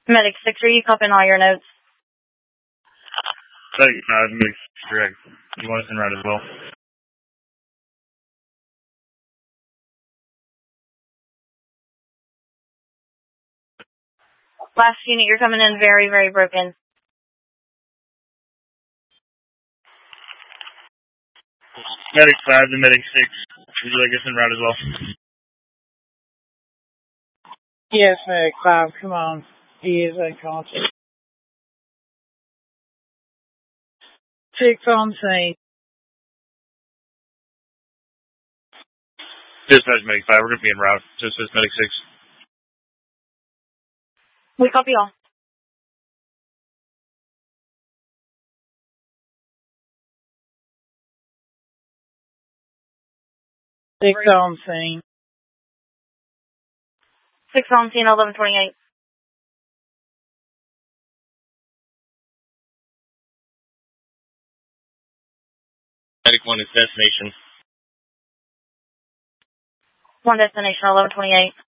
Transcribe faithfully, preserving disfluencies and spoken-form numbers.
Medic six, are you copying all your notes? Medic five, Medic six, correct. You want us in route as well? Last unit, you're coming in very, very broken. Medic five to Medic six. Would you like us in route as well? Yes, Medic five, come on. He is unconscious. Six on scene. Dispatch Medic five, we're going to be en route. Dispatch Medic six. We copy all. Six on scene. Six on scene, eleven twenty-eight. Medic one is destination. One destination, eleven twenty-eight.